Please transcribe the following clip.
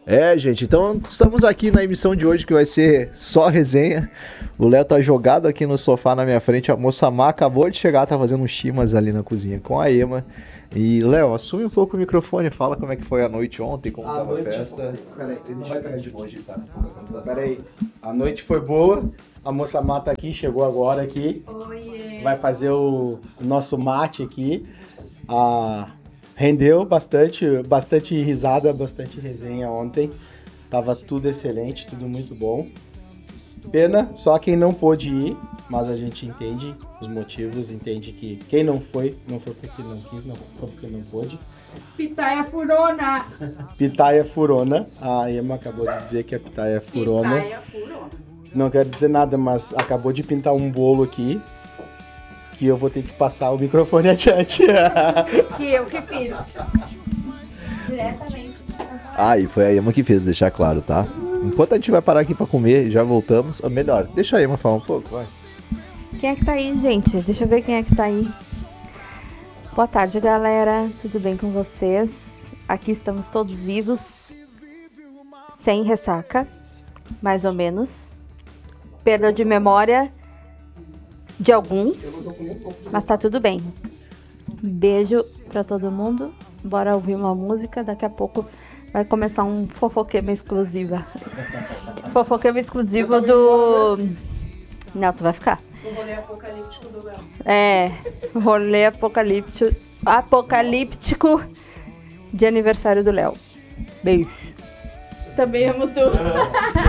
É, gente, então estamos aqui na emissão de hoje que vai ser só resenha. O Léo tá jogado aqui no sofá na minha frente. A moça Má acabou de chegar, tá fazendo uns chimas ali na cozinha com a Ema. E, Léo, assume um pouco o microfone, fala como é que foi a noite ontem, como tava a festa. Peraí, Não vai pegar de longe, tá? Peraí. A noite foi boa. A moça Má tá aqui, chegou agora aqui. Oiê. Vai fazer o nosso mate aqui. Rendeu bastante risada, bastante resenha ontem. Tava tudo excelente, tudo muito bom. Pena, só quem não pôde ir, mas a gente entende os motivos, entende que quem não foi porque não quis, não foi porque não pôde. Pitaia furona. Pitaia furona, a Ema acabou de dizer que a pitaia é furona. Pitaia furona. Não quero dizer nada, mas acabou de pintar um bolo aqui, que eu vou ter que passar o microfone adiante. Que eu que fiz. Diretamente. Ah, e foi a Ema que fez, deixar claro, tá? Enquanto a gente vai parar aqui pra comer, já voltamos. Ou melhor, deixa a Ema falar um pouco, vai. Quem é que tá aí, gente? Deixa eu ver quem é que tá aí. Boa tarde, galera. Tudo bem com vocês? Aqui estamos todos vivos, sem ressaca, mais ou menos. Perda de memória de alguns, mas tá tudo bem. Beijo pra todo mundo. Bora ouvir uma música. Daqui a pouco vai começar um fofoquema exclusiva. Fofoquema exclusivo do... Não, tu vai ficar. O rolê apocalíptico do Léo. É, rolê apocalíptico de aniversário do Léo. Beijo. Também amo tu.